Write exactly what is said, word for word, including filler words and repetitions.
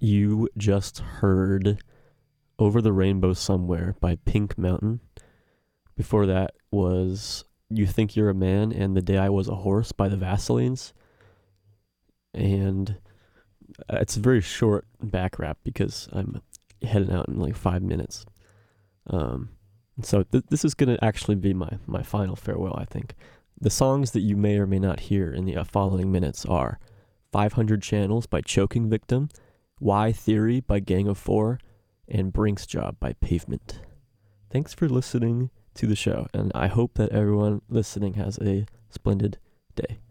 You just heard Over the Rainbow Somewhere by Pink Mountain. Before that was You Think You're a Man and The Day I Was a Horse by the Vaselines. And it's a very short back rap because I'm heading out in like five minutes. Um, so th- this is going to actually be my, my final farewell, I think. The songs that you may or may not hear in the following minutes are five hundred Channels by Choking Victim, Y Theory by Gang of Four, and Brink's Job by Pavement. Thanks for listening to the show, and I hope that everyone listening has a splendid day.